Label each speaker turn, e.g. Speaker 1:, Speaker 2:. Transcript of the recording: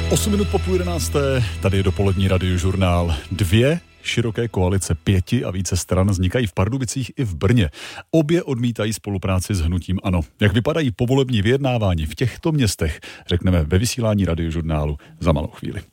Speaker 1: 8 minut po 11. Tady je dopolední radiožurnál. 2 široké koalice 5 a více stran vznikají v Pardubicích i v Brně. Obě odmítají spolupráci s hnutím ANO. Jak vypadají povolební vyjednávání v těchto městech, řekneme ve vysílání radiožurnálu za malou chvíli.